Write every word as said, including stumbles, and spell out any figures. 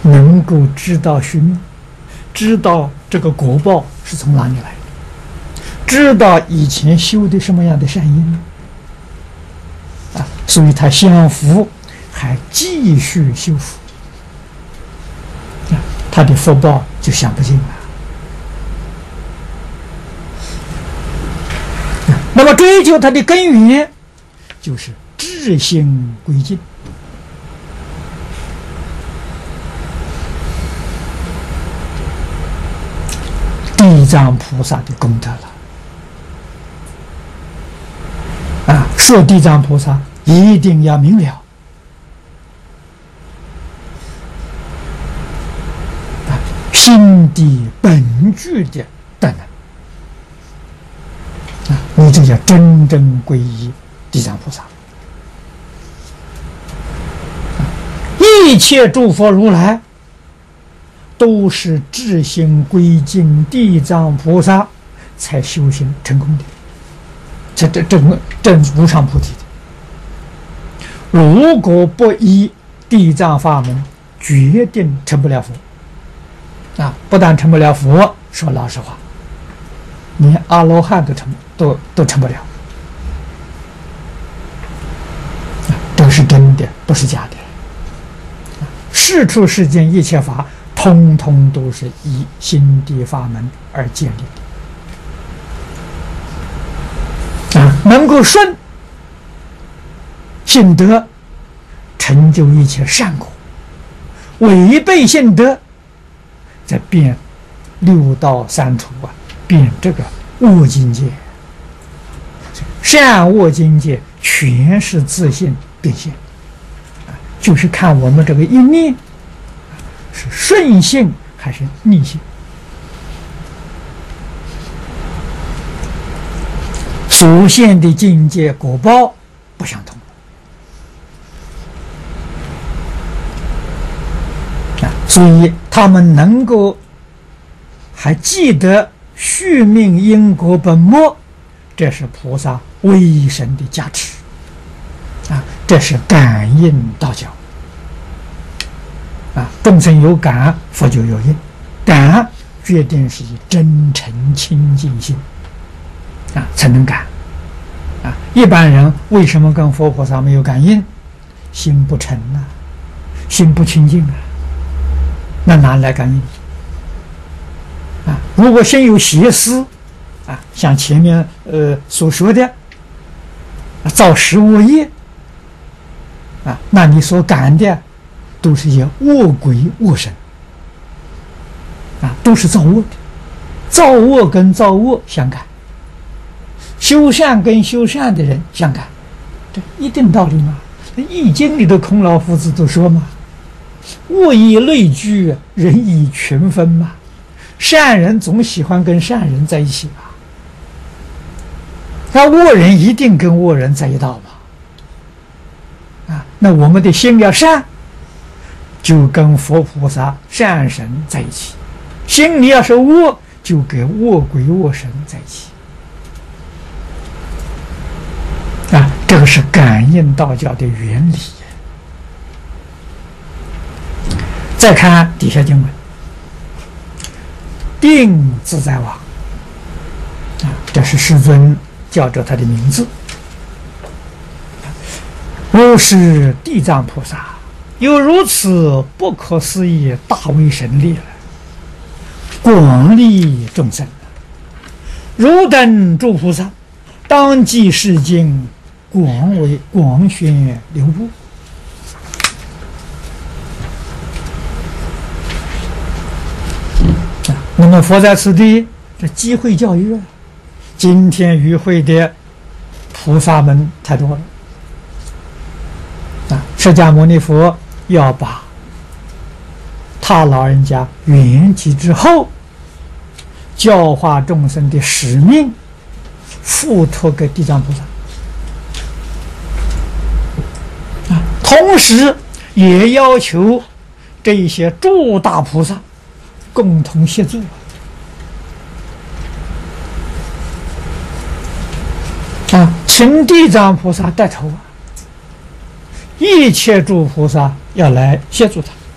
能够知道须命，知道这个果报是从哪里来的，知道以前修的什么样的善因啊，所以他享福还继续修福啊，他的福报就享不尽了。那么追求它的根源，就是至心归尽。地藏菩萨的功德了啊！说地藏菩萨一定要明了啊，心地本具的德能。你这叫真正皈依地藏菩萨。一切诸佛如来都是至心归敬地藏菩萨才修行成功的，这这证证无上菩提的。如果不依地藏法门，决定成不了佛啊！不但成不了佛，说老实话，连阿罗汉都成都都成不了，都是真的，不是假的。世出世间一切法，通通都是以心地法门而建立的啊！能够顺信德，成就一切善果；违背信德，再变六道三途啊，变这个恶境界。善恶境界全是自性变现，就是看我们这个一念是顺性还是逆性。所现的境界果报不相同啊，所以他们能够还记得续命因果本末，这是菩萨威神的加持啊，这是感应道教啊，众生有感，佛就有应，感决定是以真诚清净心啊才能感啊。一般人为什么跟佛菩萨没有感应？心不诚啊，心不清净啊，那哪来感应啊？如果心有邪思啊，像前面呃所说的造十恶业啊，那你所感的都是些恶鬼恶神啊，都是造恶的。造恶跟造恶相感，修善跟修善的人相感，这一定道理嘛。《易经》里的孔老夫子都说嘛，物以类聚，人以群分嘛。善人总喜欢跟善人在一起嘛，那恶人一定跟恶人在一道嘛。啊，那我们的心要善，就跟佛菩萨善神在一起；心里要是恶，就跟恶鬼恶神在一起。啊，这个是感应道教的原理。再看底下经文，定自在王啊，这是世尊叫着他的名字。如是地藏菩萨有如此不可思议大威神力了，广利众生，汝等诸菩萨当记世经，广为广宣流布。那么佛在此地，这机会教育啊，今天与会的菩萨们太多了啊！释迦牟尼佛要把他老人家圆寂之后教化众生的使命付托给地藏菩萨啊，同时也要求这一些诸大菩萨共同协助啊，请地藏菩萨带头啊，一切诸菩萨要来协助他。